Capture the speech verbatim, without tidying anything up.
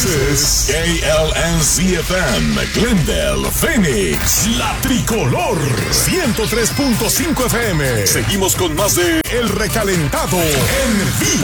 This is K L N C F M, Glendale, Phoenix, La Tricolor, ciento tres punto cinco F M. Seguimos con más de El Recalentado en vivo.